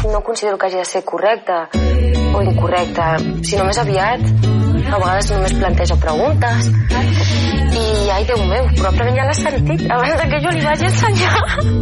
no considero que hagi de ser correcta o incorrecta, sinó més aviat a vegades només planteja preguntes i, ai Déu meu, probablement ja l'has sentit abans que jo li vagi ensenyar.